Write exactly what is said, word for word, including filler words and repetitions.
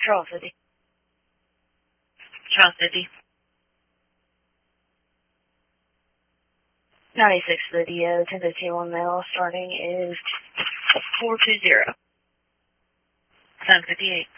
Charles fifty. Charles fifty. ninety-six video, ten fifty-one mail, starting is four two zero. seven fifty-eight.